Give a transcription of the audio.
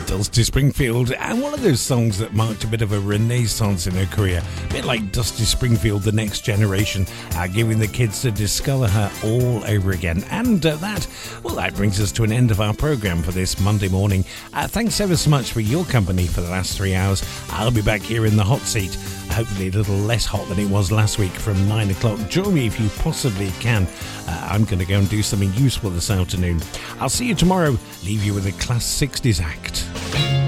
Dusty Springfield, and one of those songs that marked a bit of a renaissance in her career, a bit like Dusty Springfield, The Next Generation, giving the kids to discover her all over again. And that brings us to an end of our programme for this Monday morning. Thanks ever so much for your company for the last 3 hours. I'll be back here in the hot seat, hopefully a little less hot than it was last week, from 9 o'clock. Join me if you possibly can. I'm going to go and do something useful this afternoon. I'll see you tomorrow. Leave you with a Class 60s act.